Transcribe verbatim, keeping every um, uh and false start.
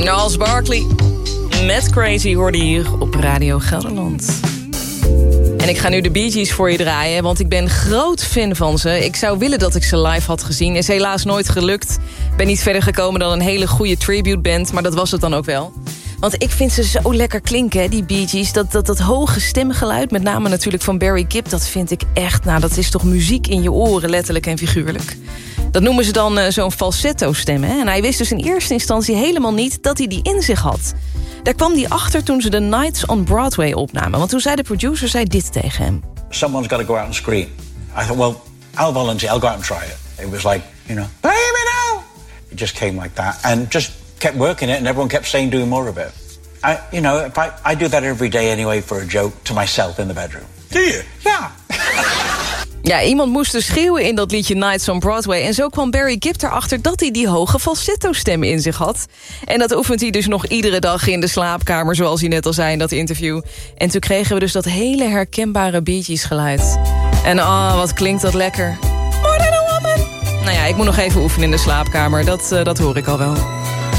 Gnarls Barkley met Crazy hoorde hier op Radio Gelderland. En ik ga nu de Bee Gees voor je draaien, want ik ben groot fan van ze. Ik zou willen dat ik ze live had gezien. Is helaas nooit gelukt. Ben niet verder gekomen dan een hele goede tributeband, maar dat was het dan ook wel. Want ik vind ze zo lekker klinken, hè, die Bee Gees. Dat, dat, dat hoge stemgeluid, met name natuurlijk van Barry Gibb... dat vind ik echt, nou, dat is toch muziek in je oren, letterlijk en figuurlijk. Dat noemen ze dan uh, zo'n falsetto-stem. Hè? En hij wist dus in eerste instantie helemaal niet dat hij die in zich had. Daar kwam hij achter toen ze de Nights on Broadway opnamen. Want toen zei de producer zei dit tegen hem. Someone's got to go out and scream. I thought, well, I'll volunteer, I'll go out and try it. It was like, you know, baby now! It just came like that. And just kept working it and everyone kept saying doing more of it. I, you know, if I, I do that every day anyway for a joke to myself in the bedroom. Do you? Ja. Ja, iemand moest dus schreeuwen in dat liedje Nights on Broadway. En zo kwam Barry Gibb erachter dat hij die hoge falsetto-stem in zich had. En dat oefent hij dus nog iedere dag in de slaapkamer, zoals hij net al zei in dat interview. En toen kregen we dus dat hele herkenbare Bee Gees geluid. En ah, oh, wat klinkt dat lekker. More than a woman. Nou ja, ik moet nog even oefenen in de slaapkamer, dat, uh, dat hoor ik al wel.